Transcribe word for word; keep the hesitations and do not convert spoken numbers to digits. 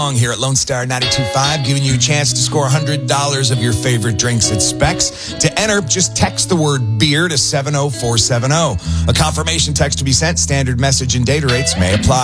Here at Lone Star ninety-two point five, giving you a chance to score one hundred dollars of your favorite drinks at Specs. To enter, just text the word beer to seven oh four seven oh. A confirmation text to be sent. Standard message and data rates may apply.